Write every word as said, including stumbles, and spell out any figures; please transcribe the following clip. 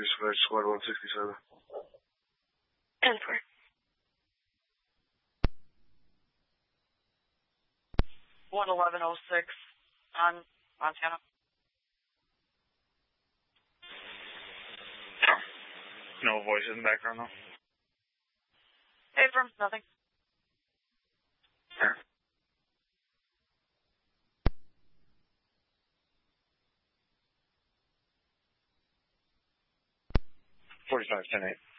dispatch squad one sixty-seven. ten four. one eleven oh six on Montana. No voices in the background, though? Hey, from nothing. Sure. forty-five ten eight.